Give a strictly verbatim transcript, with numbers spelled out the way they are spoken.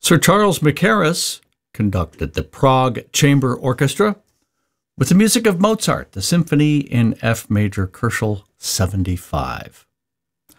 Sir Charles Mackerras conducted the Prague Chamber Orchestra with the music of Mozart, the Symphony in F Major, Koelschel seventy-five.